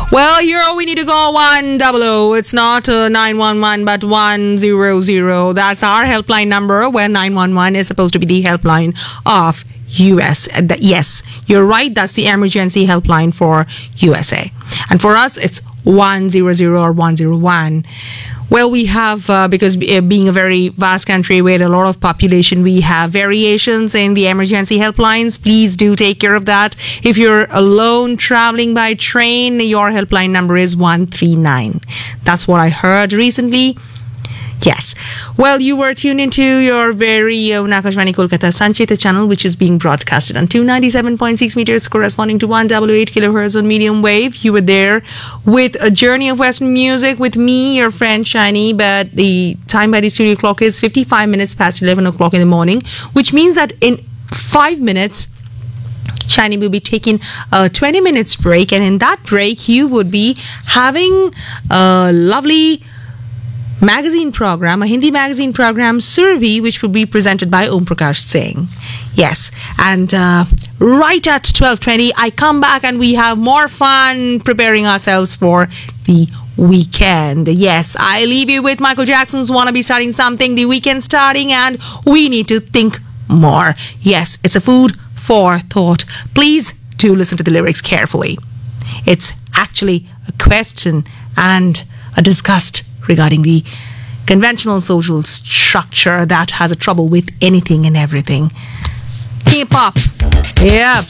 Well, here we need to go 100. It's not 911, but 100. That's our helpline number, where 911 is supposed to be the helpline of US. Yes, you're right. That's the emergency helpline for USA. And for us, it's 100 or 101. Well, we have, because being a very vast country with a lot of population, we have variations in the emergency helplines. Please do take care of that. If you're alone traveling by train, your helpline number is 139. That's what I heard recently. Yes. Well, you were tuned into your very own Akashvani Kolkata Sanchita channel, which is being broadcasted on 297.6 meters, corresponding to 188 kilohertz on medium wave. You were there with a journey of Western music with me, your friend Shiny. But the time by the studio clock is 55 minutes past 11 o'clock in the morning, which means that in 5 minutes, Shiny will be taking a 20 minutes break. And in that break, you would be having a lovely magazine program, a Hindi magazine program, Surabhi, which will be presented by Om Prakash Singh. Yes, and right at 12:20, I come back and we have more fun preparing ourselves for the weekend. Yes, I leave you with Michael Jackson's Wanna Be Starting Something, the weekend starting, and we need to think more. Yes, it's a food for thought. Please do listen to the lyrics carefully. It's actually a question and a disgust regarding the conventional social structure that has a trouble with anything and everything. Keep up. Yeah.